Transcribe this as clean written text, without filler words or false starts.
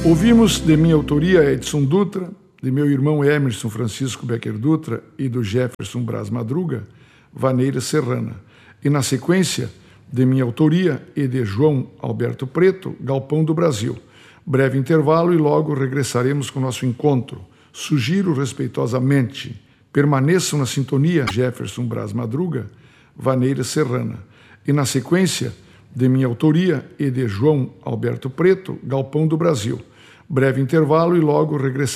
Ouvimos de minha autoria Edson Dutra, de meu irmão Emerson Francisco Becker Dutra e do Jefferson Braz Madruga, Vaneira Serrana. E na sequência, de minha autoria e de João Alberto Preto, Galpão do Brasil. Breve intervalo e logo regressaremos com o nosso encontro. Sugiro respeitosamente, permaneçam na sintonia Jefferson Braz Madruga, Vaneira Serrana. E na sequência, de minha autoria e de João Alberto Preto, Galpão do Brasil. Breve intervalo e logo regressaremos.